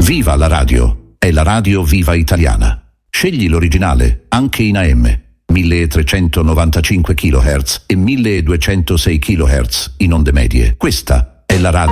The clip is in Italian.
Viva la radio! È la radio viva italiana. Scegli l'originale, anche in AM. 1395 kHz e 1206 kHz in onde medie. Questa è la radio.